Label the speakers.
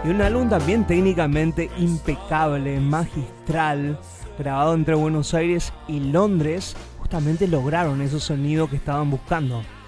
Speaker 1: Y un álbum también técnicamente impecable, magistral, grabado entre Buenos Aires y Londres. Justamente lograron esos sonidos que estaban buscando.